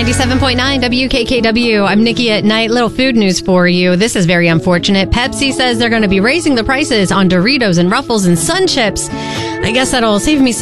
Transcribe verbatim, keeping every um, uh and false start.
ninety-seven point nine W K K W. I'm Nikki at Night. Little food news for you. This is very unfortunate. Pepsi says they're going to be raising the prices on Doritos and Ruffles and Sun Chips. I guess that'll save me some